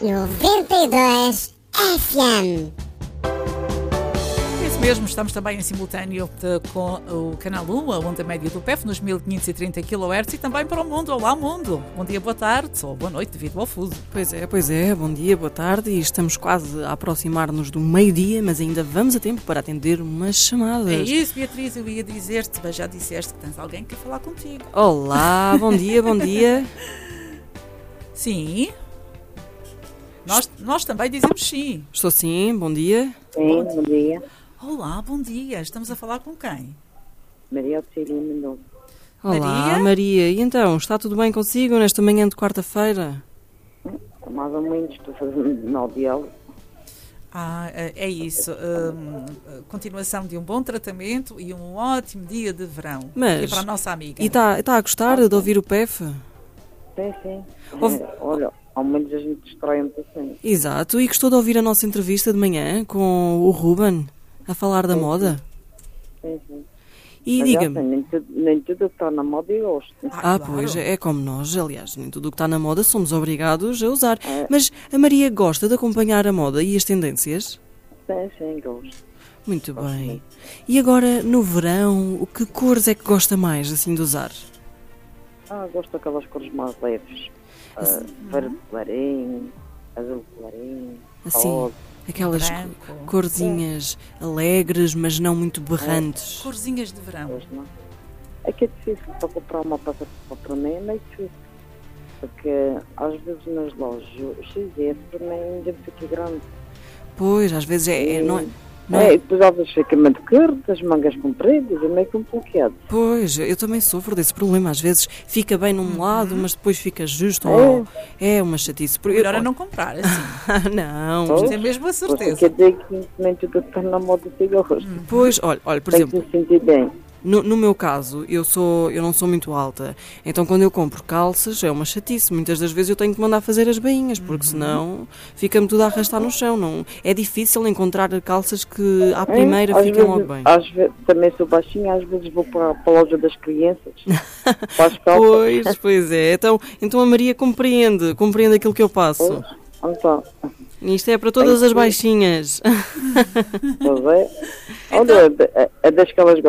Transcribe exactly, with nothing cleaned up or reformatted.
noventa e dois F M. Isso mesmo, estamos também em simultâneo de, com o canal um, a onda média do P E F, nos mil quinhentos e trinta quilohertz, e também para o mundo. Olá, mundo! Bom dia, boa tarde ou boa noite, devido ao fuso. Pois é, pois é, bom dia, boa tarde, e estamos quase a aproximar-nos do meio-dia, mas ainda vamos a tempo para atender umas chamadas. É isso, Beatriz, eu ia dizer-te, mas já disseste que tens alguém que quer falar contigo. Olá, bom dia, bom dia. Sim. Nós, nós também dizemos sim. Estou sim, bom dia. Sim, bom dia. Olá, bom dia. Estamos a falar com quem? Maria Auxílio Mendonça. Olá, Maria? Maria. E então, está tudo bem consigo nesta manhã de quarta-feira? Mais ou menos, estou fazendo nove aulas. Ah, é isso. Hum, continuação de um bom tratamento e um ótimo dia de verão. Mas- E para a nossa amiga. E está, está a gostar de ouvir o P E F? Sim, sim. Ouve- É, olha, ao menos a gente destrói muito assim. Exato, e gostou de ouvir a nossa entrevista de manhã com o Ruben, a falar da Sim, moda? Sim, sim. E Mas, diga-me... assim, nem tudo, nem tudo que está na moda eu gosto. Ah, claro. pois, é como nós, aliás, nem tudo o que está na moda somos obrigados a usar. É. Mas a Maria gosta de acompanhar a moda e as tendências? Sim, sim, gosto. Muito Gosto bem. muito. E agora, no verão, o que cores é que gosta mais, assim, de usar? Ah, gosto daquelas cores mais leves. Ah, verde clarinho, azul clarinho, Assim, rosa. aquelas Branco. co- corzinhas alegres, mas não muito berrantes. Corzinhas de verão. Pois não. É que é difícil para comprar uma peça para mim, é meio difícil. Porque às vezes nas lojas o X S para mim ainda fica grande. Pois, às vezes é, é- não é... Não É, é? e depois às vezes fica muito curto, as mangas compridas, é meio complicado. Pois, eu também sofro desse problema. Às vezes fica bem num lado, mas depois fica justo. É. ao- É uma chatice. Porque- Melhor é não comprar, assim. não. Pois. Isto é mesmo a Você certeza. quer dizer que nem tudo que está na moda fica ao rosto. Pois, olha, olha, por Tem exemplo, que se sentir bem. no, no meu caso, eu, sou, eu não sou muito alta. Então, quando eu compro calças, é uma chatice. Muitas das vezes eu tenho que mandar fazer as bainhas, porque senão fica-me tudo a arrastar no chão. Não, é difícil encontrar calças que à primeira É, às ficam vezes- logo bem. Às vezes, também sou baixinha, às vezes vou para, para a loja das crianças. Para as calças. Pois, pois é. Então, então a Maria compreende, compreende aquilo que eu passo. Então, Isto é para todas as baixinhas. pois é. Olha, é das que elas gostam.